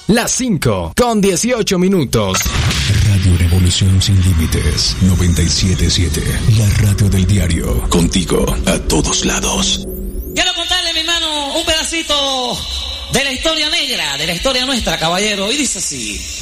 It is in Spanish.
Las 5:18. Radio Revolución Sin Límites 97.7. La radio del diario. Contigo a todos lados. Quiero contarle, mi hermano, un pedacito de la historia negra, de la historia nuestra, caballero. Y dice así.